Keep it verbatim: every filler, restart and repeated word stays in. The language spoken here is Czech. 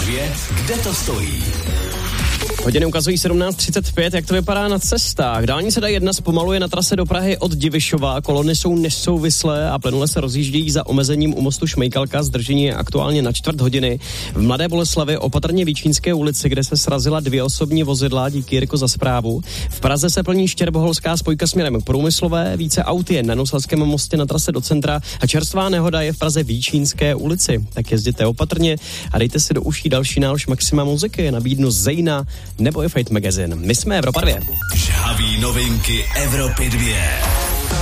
dvě, kde to stojí? Hodiny ukazují sedmnáct třicet pět, jak to vypadá na cestách. Dálnice D jedna zpomaluje na trase do Prahy od Divišova, kolony jsou nesouvislé a plynule se rozjíždějí za omezením u mostu Šmejkalka, zdržení je aktuálně na čtvrt hodiny. V Mladé Boleslavi opatrně Víčínské ulici, kde se srazila dvě osobní vozidla, díky Jirko za zprávu. V Praze se plní Štěrboholská spojka směrem k Průmyslové, více aut je na Noselském mostě na trase do centra a čerstvá nehoda je v Praze Víčínské ulici. Tak jezděte opatrně a dejte si do uší další nálož Maxima muziky, nabídnu Zejna nebo i Fate Magazine. My jsme Evropa dvě. Žhavý novinky Evropy dvě.